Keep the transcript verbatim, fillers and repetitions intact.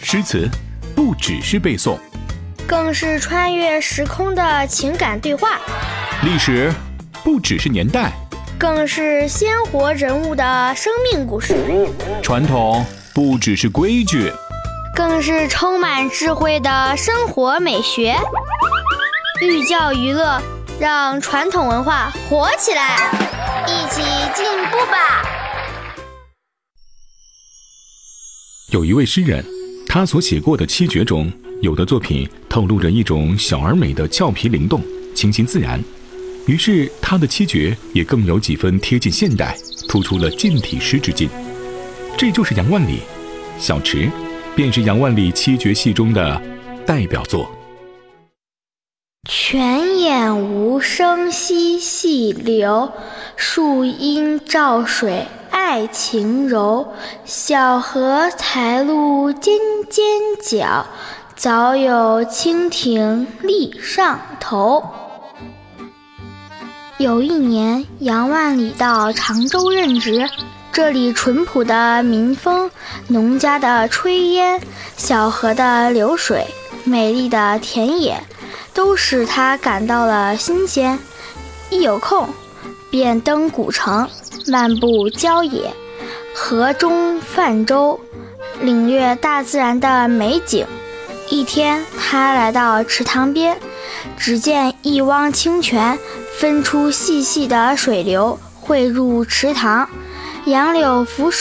诗词不只是背诵， 更是穿越时空的情感对话； 历史不只是年代， 更是鲜活人物的生命故事； 传统不只是规矩， 更是充满智慧的生活美学。寓教于乐，让传统文化活起来，一起进步吧！ 有一位诗人，他所写过的七绝中，有的作品透露着一种小而美的俏皮灵动、清新自然，于是他的七绝也更有几分贴近现代，突出了近体诗之劲。这就是杨万里，小池便是杨万里七绝戏中的代表作。 泉眼无声惜细流，树阴照水爱晴柔。小荷才露尖尖角，早有蜻蜓立上头。有一年，杨万里到常州任职，这里淳朴的民风，农家的炊烟，小河的流水，美丽的田野，都使他感到了新鲜。一有空，便登古城，漫步郊野，河中泛舟，领略大自然的美景。一天，他来到池塘边，只见一汪清泉分出细细的水流汇入池塘，杨柳拂水